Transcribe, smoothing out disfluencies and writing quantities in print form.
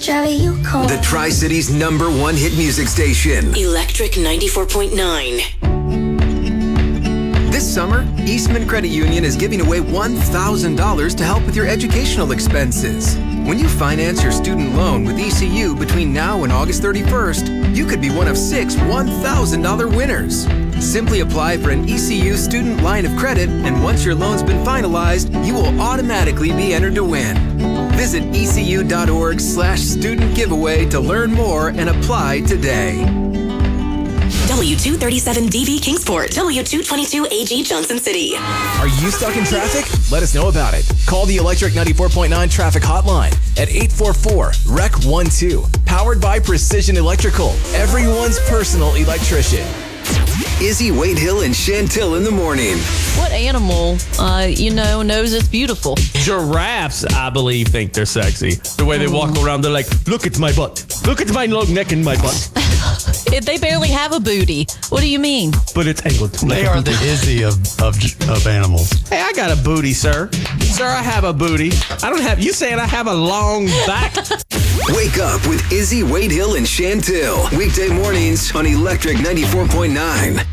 driving you cold. The Tri-City's #1 hit music station. Electric 94.9. This summer, Eastman Credit Union is giving away $1,000 to help with your educational expenses. When you finance your student loan with ECU between now and August 31st, you could be one of 6 $1,000 winners. Simply apply for an ECU student line of credit, and once your loan's been finalized, you will automatically be entered to win. Visit ecu.org/student giveaway to learn more and apply today. W237DV Kingsport, W222AG Johnson City. Are you stuck in traffic? Let us know about it. Call the Electric 94.9 traffic hotline at 844-REC-12. Powered by Precision Electrical, everyone's personal electrician. Izzy, Wade Hill, and Chantil in the morning. What animal, knows it's beautiful? Giraffes, I believe, think they're sexy. The way they walk around, they're like, look at my butt. Look at my long neck and my butt. They barely have a booty. What do you mean? But it's angled. They are the Izzy of animals. Hey, I got a booty, sir. Sir, I have a booty. I don't have, you saying I have a long back? Wake up with Izzy, Wade Hill, and Chantil. Weekday mornings on Electric 94.9.